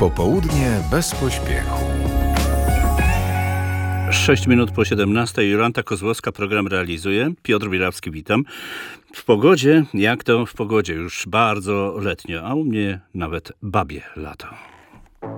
Popołudnie bez pośpiechu. 6 minut po 17. Jolanta Kozłowska program realizuje. Piotr Bielawski, witam. W pogodzie, jak to w pogodzie, już bardzo letnio, a u mnie nawet babie lato.